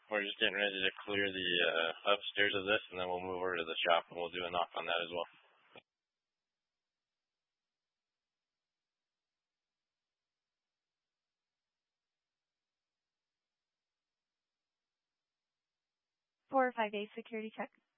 We're just getting ready to clear the upstairs of this, and then we'll move over to the shop, and we'll do a knock on that as well. 458 security check.